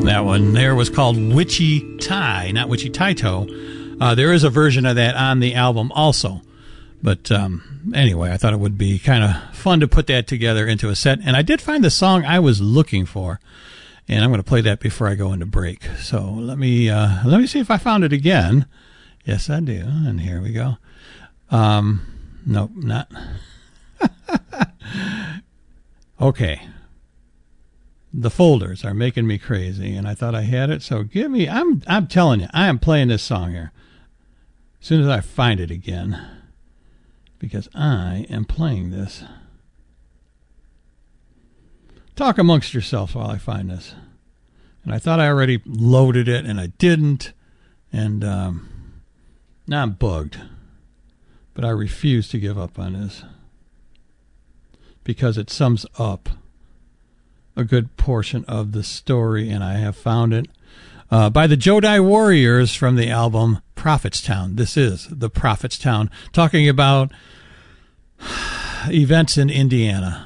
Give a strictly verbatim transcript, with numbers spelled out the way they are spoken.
That one there was called Witchy Tie, not Witchy Taito. Uh, there is a version of that on the album also. But um, anyway, I thought it would be kind of fun to put that together into a set. And I did find the song I was looking for. And I'm going to play that before I go into break. So let me uh, let me see if I found it again. Yes, I do. And here we go. Um, nope, not. Okay. The folders are making me crazy, and I thought I had it. So give me. I'm I'm telling you, I am playing this song here as soon as I find it again, because I am playing this. Talk amongst yourselves while I find this. And I thought I already loaded it, and I didn't. And um, now I'm bugged. But I refuse to give up on this, because it sums up a good portion of the story, and I have found it. Uh, by the Jodai Warriors from the album Prophetstown. This is the Prophetstown, talking about events in Indiana.